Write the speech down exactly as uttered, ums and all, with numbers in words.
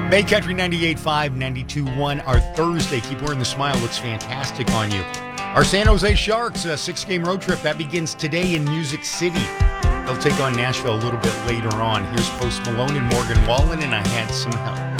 Bay Country ninety-eight point five, ninety-two point one, our Thursday. Keep wearing the smile. Looks fantastic on you. Our San Jose Sharks, a six-game road trip, that begins today in Music City. They'll take on Nashville a little bit later on. Here's Post Malone and Morgan Wallen, and I Had Some Help.